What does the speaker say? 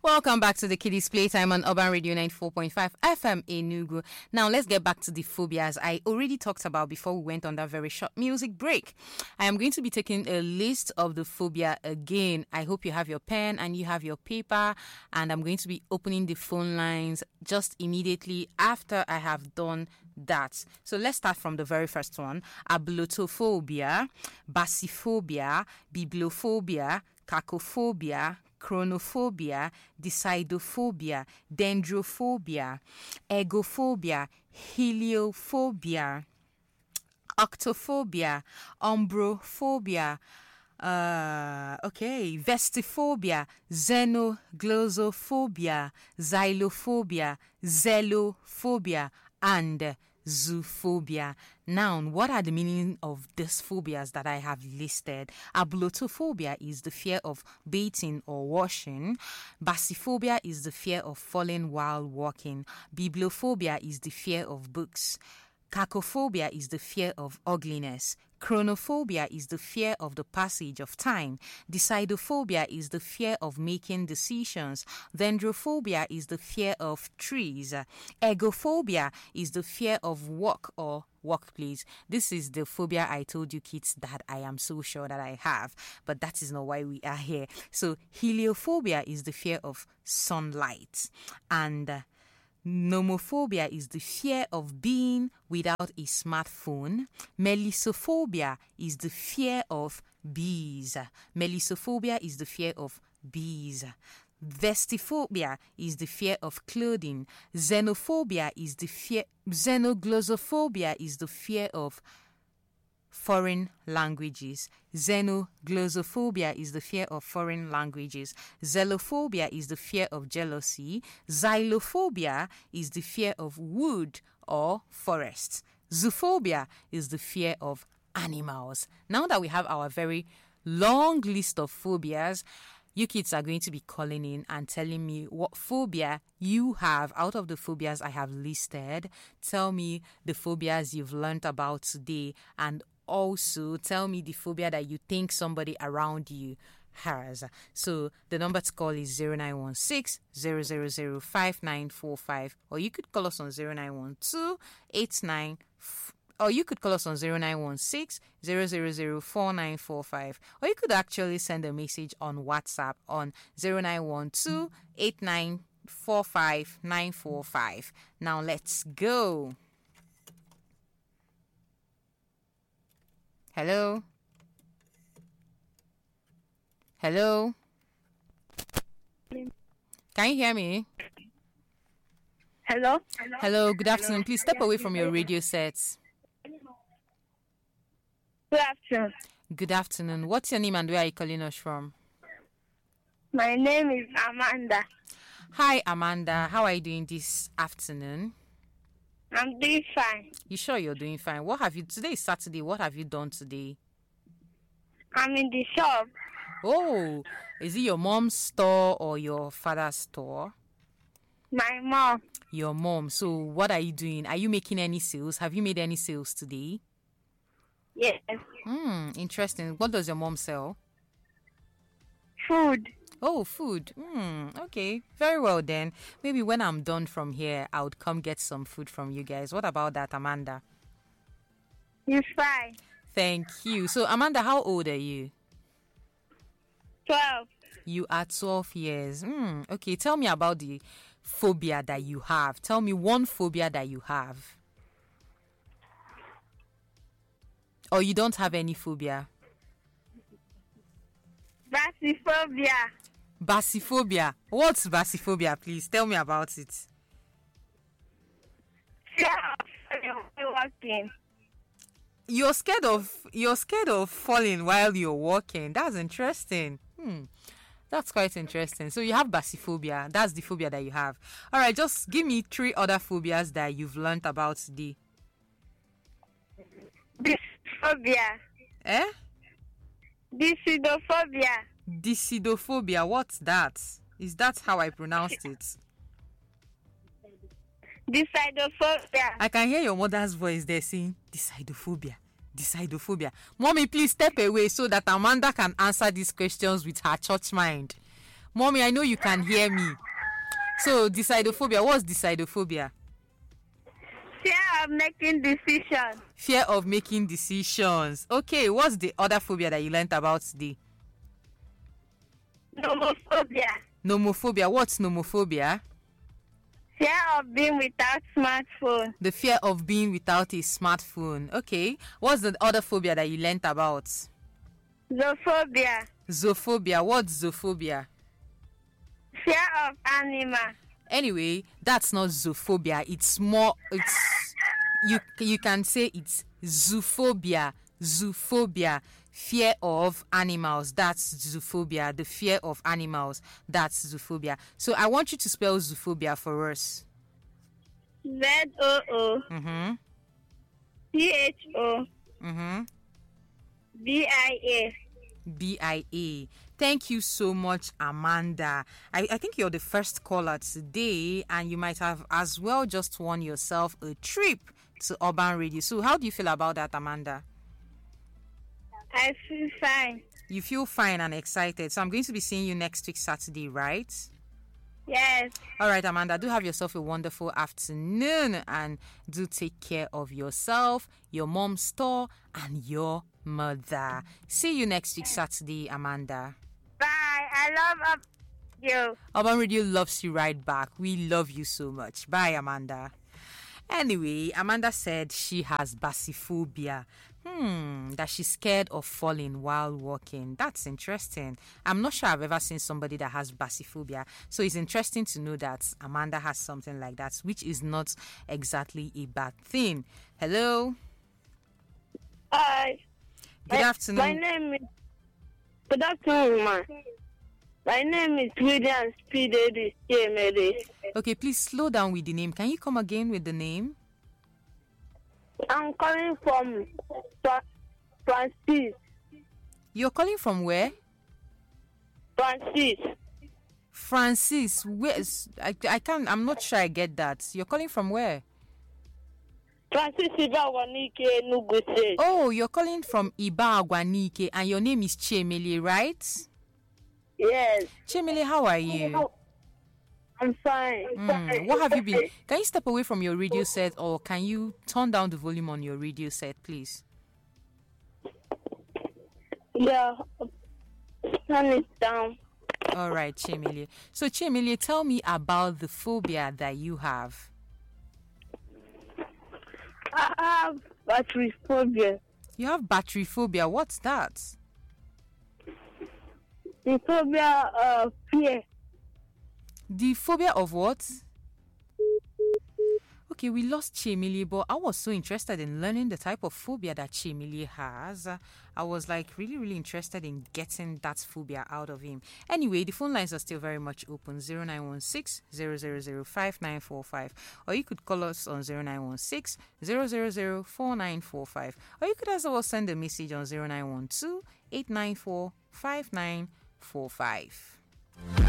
Welcome back to the Kiddies Playtime on Urban Radio 94.5 FM Enugu. Now let's get back to the phobias I already talked about before we went on that very short music break. I am going to be taking a list of the phobia again. I hope you have your pen and you have your paper, and I'm going to be opening the phone lines just immediately after I have done that. So let's start from the very first one. Ablotophobia, basiphobia, bibliophobia, cacophobia, chronophobia, decidophobia, dendrophobia, egophobia, heliophobia, octophobia, umbrophobia, vestiphobia, xenoglossophobia, xylophobia, xelophobia, and zoophobia. Now, what are the meaning of these phobias that I have listed? Ablotophobia is the fear of bathing or washing. Basiphobia is the fear of falling while walking. Bibliophobia is the fear of books. Cacophobia is the fear of ugliness. Chronophobia is the fear of the passage of time. Decidophobia is the fear of making decisions. Dendrophobia is the fear of trees. Egophobia is the fear of work or workplace. This is the phobia I told you kids that I am so sure that I have, but that is not why we are here. So heliophobia is the fear of sunlight, and nomophobia is the fear of being without a smartphone. Melissophobia is the fear of bees. Melissophobia is the fear of bees. Vestiphobia is the fear of clothing. Xenoglossophobia is the fear of foreign languages. Xenoglossophobia is the fear of foreign languages. Xelophobia is the fear of jealousy. Xylophobia is the fear of wood or forests. Zoophobia is the fear of animals. Now that we have our very long list of phobias, you kids are going to be calling in and telling me what phobia you have out of the phobias I have listed. Tell me the phobias you've learned about today, and also tell me the phobia that you think somebody around you has. So the number to call is 0916 000 5945, or you could call us on 0912 89, or you could call us on 0916 000 4945, or you could actually send a message on WhatsApp on 0912 8945 945. Now let's go. Hello? Hello? Can you hear me? Hello? Hello, good afternoon. Please step away from your radio sets. Good afternoon. Good afternoon. What's your name and where are you calling us from? My name is Amanda. Hi, Amanda. How are you doing this afternoon? I'm doing fine. You sure you're doing fine? Today is Saturday. What have you done today? I'm in the shop. Oh, is it your mom's store or your father's store? My mom. Your mom. So what are you doing? Are you making any sales? Have you made any sales today? Yes. Interesting. What does your mom sell? Food. Oh, food. Okay. Very well then. Maybe when I'm done from here, I would come get some food from you guys. What about that, Amanda? You're fine. Thank you. So, Amanda, how old are you? 12. You are 12 years. Okay. Tell me about the phobia that you have. Tell me one phobia that you have. Or you don't have any phobia? Basiphobia. Basiphobia. What's basiphobia, please? Tell me about it. Fear of walking. You're scared of falling while you're walking. That's interesting. That's quite interesting. So you have basiphobia. That's the phobia that you have. All right, just give me 3 other phobias that you've learned about today. Dysphobia. Decidophobia. Decidophobia. What's that? Is that how I pronounced it? Decidophobia. I can hear your mother's voice there saying decidophobia. Decidophobia. Mommy, please step away so that Amanda can answer these questions with her church mind. Mommy, I know you can hear me. So, decidophobia. What's decidophobia? Fear of making decisions. Fear of making decisions. Okay, what's the other phobia that you learned about today? Nomophobia. Nomophobia. What's nomophobia? Fear of being without smartphone. The fear of being without a smartphone. Okay, what's the other phobia that you learned about? Zoophobia. Zoophobia. What's zoophobia? Fear of animal. Anyway, that's not zoophobia. It's you can say it's zoophobia. Zoophobia. Fear of animals. That's zoophobia. The fear of animals. That's zoophobia. So I want you to spell zoophobia for us. ZOO. Mm-hmm. CHO. Mm-hmm. BIA. BIA. Thank you so much, Amanda. I think you're the first caller today, and you might have as well just won yourself a trip to Urban Radio. So how do you feel about that, Amanda? I feel fine. You feel fine and excited. So I'm going to be seeing you next week, Saturday, right? Yes. All right, Amanda, do have yourself a wonderful afternoon, and do take care of yourself, your mom's store, and your mother. See you next week, Saturday, Amanda. Bye. I love you. Urban Radio loves you right back. We love you so much. Bye, Amanda. Anyway, Amanda said she has basiphobia. That she's scared of falling while walking. That's interesting. I'm not sure I've ever seen somebody that has basiphobia. So it's interesting to know that Amanda has something like that, which is not exactly a bad thing. Hello. Hi. Good afternoon. My name is... Good afternoon, ma. My name is William Speedy Chemede. Okay, please slow down with the name. Can you come again with the name? I'm calling from Francis. You're calling from where? Francis. Francis. Where's I can't. I'm not sure I get that. You're calling from where? Francis Ibawanike Nuguse. Oh, you're calling from Iba Agwanike, and your name is Chemele, right? Yes. Chemele, how are you? I'm fine. What have you been? Can you step away from your radio set, or can you turn down the volume on your radio set, please? Yeah. Turn it down. All right, Chemele. So, Chemele, tell me about the phobia that you have. I have battery phobia. You have battery phobia. What's that? The phobia of fear. The phobia of what? Okay, we lost Chemele, but I was so interested in learning the type of phobia that Chemele has. I was like really interested in getting that phobia out of him. Anyway, the phone lines are still very much open. 0916 000 5945, or you could call us on 0916 000 4945, or you could as well send a message on 0912 894 5945.